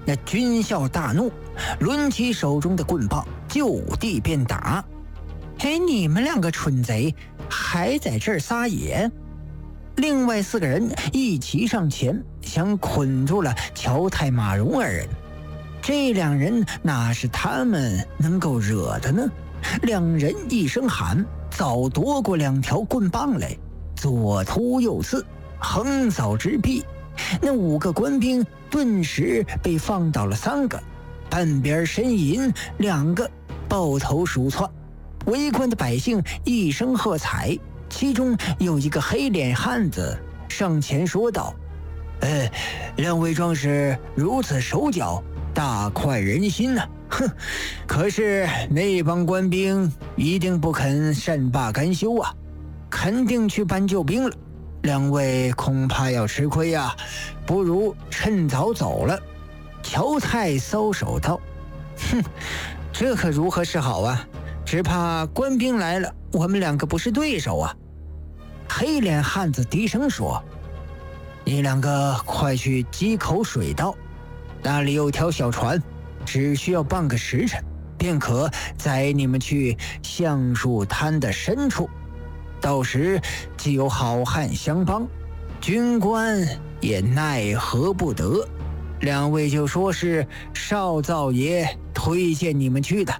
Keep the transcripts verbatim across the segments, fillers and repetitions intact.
那军校大怒，抡起手中的棍棒就地便打。哎，你们两个蠢贼还在这儿撒野！另外四个人一齐上前，想捆住了乔太马荣二人。这两人哪是他们能够惹的呢？两人一声喊，早夺过两条棍棒来，左突右刺，横扫直逼。那五个官兵顿时被放倒了三个，半边呻吟，两个抱头鼠窜。围观的百姓一声喝彩，其中有一个黑脸汉子上前说道：呃，两位壮士如此手脚，大快人心呐、啊！哼，可是那帮官兵一定不肯善罢甘休啊，肯定去搬救兵了。两位恐怕要吃亏呀、啊，不如趁早走了。乔太搔首道：哼，这可如何是好啊？只怕官兵来了，我们两个不是对手啊。黑脸汉子低声说：你两个快去鸡口水道，那里有条小船，只需要半个时辰便可载你们去橡树滩的深处，到时既有好汉相帮，军官也奈何不得。两位就说是少灶爷推荐你们去的。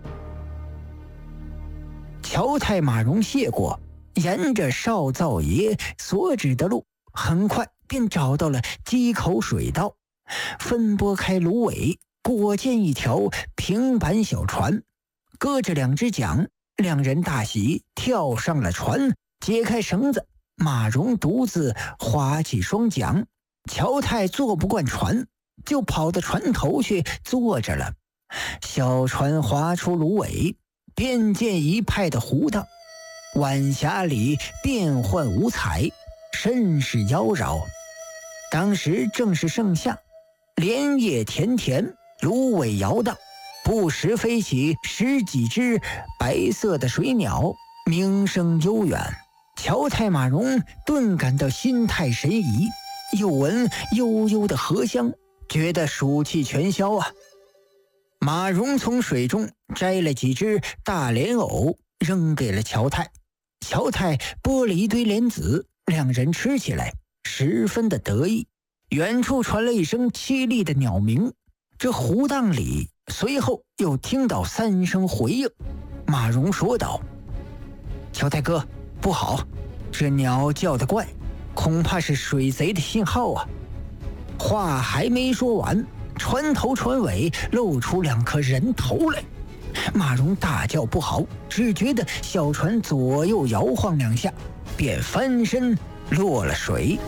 乔太马荣谢过，沿着少灶爷所指的路，很快便找到了鸡口水道，分拨开芦苇，果见一条平板小船，搁着两只桨，两人大喜，跳上了船，解开绳子，马荣独自划起双桨。乔太坐不惯船，就跑到船头去坐着了。小船划出芦苇，便见一派的湖荡，晚霞里变幻五彩，甚是妖娆。当时正是盛夏，莲叶田田，芦苇摇荡，不时飞起十几只白色的水鸟，鸣声悠远。乔太马荣顿感到心态神怡，又闻悠悠的荷香，觉得暑气全消啊。马荣从水中摘了几只大莲藕，扔给了乔太。乔太剥了一堆莲子，两人吃起来，十分的得意。远处传来一声凄厉的鸟鸣，这湖荡里随后又听到三声回应。马荣说道：乔太哥，不好，这鸟叫得怪，恐怕是水贼的信号啊。话还没说完，船头船尾露出两颗人头来。马荣大叫不好，只觉得小船左右摇晃两下，便翻身落了水。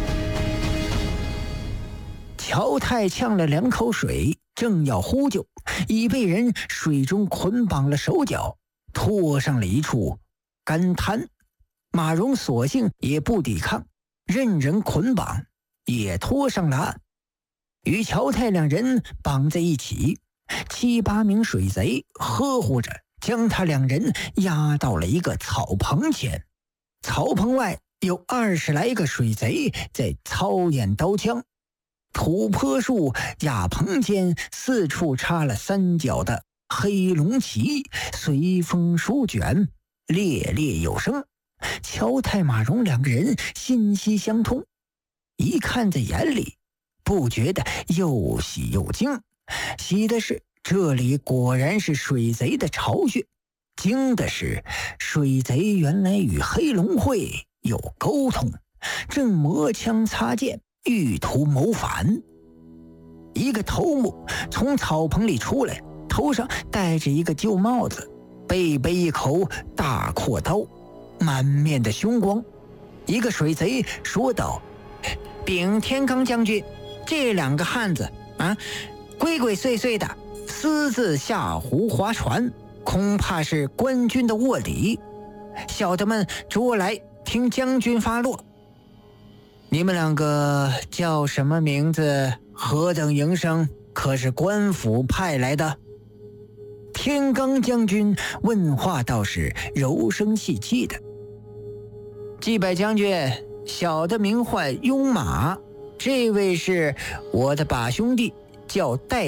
乔太呛了两口水，正要呼救，已被人水中捆绑了手脚，拖上了一处干滩。马荣索性也不抵抗，任人捆绑，也拖上了岸。与乔太两人绑在一起，七八名水贼呵护着，将他两人押到了一个草棚前。草棚外有二十来个水贼在操演刀枪，土坡树瓦棚间四处插了三角的黑龙旗，随风舒卷，猎猎有声。乔太马荣两个人心息相通，一看在眼里，不觉得又喜又惊。喜的是这里果然是水贼的巢穴，惊的是水贼原来与黑龙会有沟通，正磨枪擦剑，欲图谋反。一个头目从草棚里出来，头上戴着一个旧帽子，背背一口大阔刀，满面的凶光。一个水贼说道：禀天罡将军，这两个汉子啊，鬼鬼祟祟的私自下湖划船，恐怕是官军的卧底，小的们捉来听将军发落。你们两个叫什么名字？何等营生？可是官府派来的？天罡将军问话倒是柔声细气的。祭拜将军，小的名唤雍马，这位是我的把兄弟，叫戴